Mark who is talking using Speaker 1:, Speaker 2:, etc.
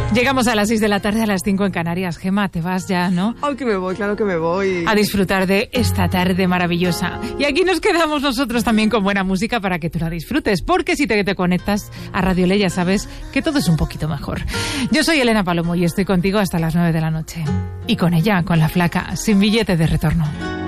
Speaker 1: Llegamos a las 6 de la tarde, a las 5 en Canarias. Gemma, te vas ya, ¿no?
Speaker 2: Aunque me voy, claro que me voy.
Speaker 1: A disfrutar de esta tarde maravillosa. Y aquí nos quedamos nosotros también con buena música para que tú la disfrutes. Porque si te conectas a Radio Le, ya sabes que todo es un poquito mejor. Yo soy Elena Palomo y estoy contigo hasta las 9 de la noche. Y con ella, con la flaca, sin billete de retorno.